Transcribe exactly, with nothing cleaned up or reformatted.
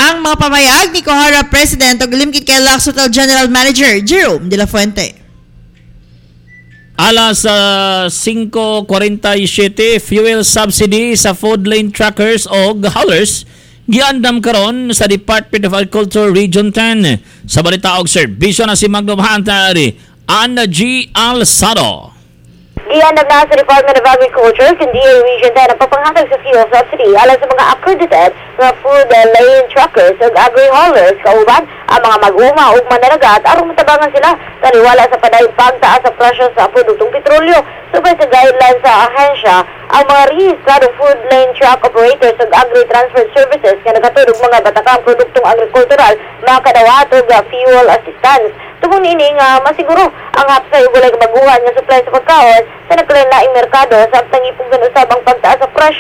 Ang mga pamayag ni Cohara President o Limkit kay Lux Hotel General Manager Jerome De La Fuente. Alas uh, five forty-seven, fuel subsidy sa food lane truckers o haulers giandam karon sa Department of Agriculture Region ten. Sa balita og serbisyo na si Magno Bahantari, Ana G. Alsado. Iandam na sa Department of Agriculture kundi ang Region ten ang papanghatag sa fuel subsidy alang sa mga accredited na food lane truckers ug agri-haulers kauban ang mga mag-uma ug mananagat aron matabangan sila taliwala sa padayong pagtaas sa presyo sa produktong petrolyo. Subay sa guidelines sa ahensya, ang mga rehistradong food lane truck operators ug agri-transfer services nga nagatulog mga batakang produktong agrikultural makadawat og fuel assistance. Tungod niini nga masiguro ang hapsay ug walay maguhan nga supply sa pagkaon sa nagkalain-laing merkado sa abtang ipong usab ang pagtaas sa presyo